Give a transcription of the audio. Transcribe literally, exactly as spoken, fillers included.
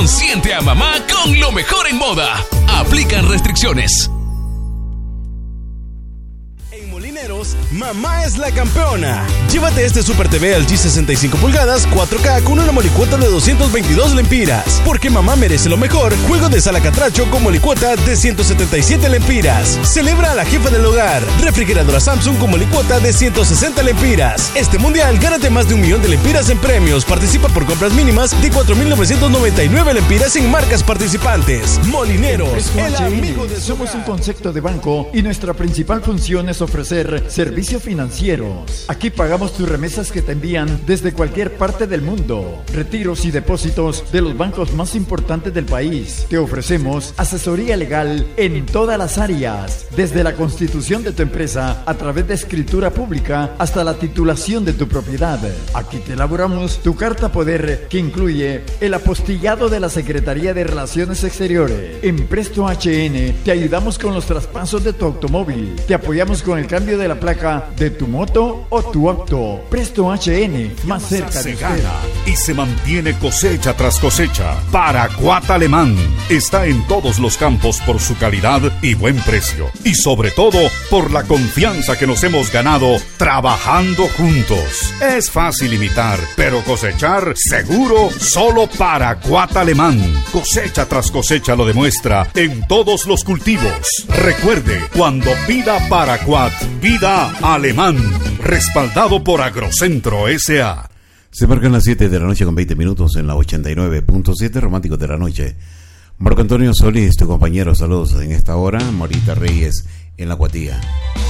Consiente a mamá con lo mejor en moda. Aplican restricciones. Mamá es la campeona. Llévate este Super T V L G sesenta y cinco pulgadas cuatro K con una molicuota de doscientos veintidós lempiras. Porque mamá merece lo mejor. Juego de sala catracho con molicuota de ciento setenta y siete lempiras. Celebra a la jefa del hogar. Refrigeradora Samsung con molicuota de ciento sesenta lempiras. Este mundial gánate más de un millón de lempiras en premios. Participa por compras mínimas de cuatro mil novecientos noventa y nueve lempiras en marcas participantes. Molineros, el amigo de su Somos hogar. un concepto de banco y nuestra principal función es ofrecer servicios financieros. Aquí pagamos tus remesas que te envían desde cualquier parte del mundo. Retiros y depósitos de los bancos más importantes del país. Te ofrecemos asesoría legal en todas las áreas, desde la constitución de tu empresa a través de escritura pública hasta la titulación de tu propiedad. Aquí te elaboramos tu carta poder que incluye el apostillado de la Secretaría de Relaciones Exteriores. En Presto H N te ayudamos con los traspasos de tu automóvil. Te apoyamos con el cambio de la placa de tu moto o tu auto. Presto H N, más cerca de Se usted. gana y se mantiene cosecha tras cosecha. Paraquat Alemán está en todos los campos por su calidad y buen precio. Y sobre todo por la confianza que nos hemos ganado trabajando juntos. Es fácil imitar, pero cosechar seguro solo Paraquat Alemán. Cosecha tras cosecha lo demuestra en todos los cultivos. Recuerde, cuando pida Paraquat, pida Alemán, respaldado por Agrocentro S A. Se marcan las siete de la noche con veinte minutos en la ochenta y nueve punto siete, Romántico de la Noche. Marco Antonio Solís, tu compañero, saludos en esta hora. Morita Reyes en la Cuatía.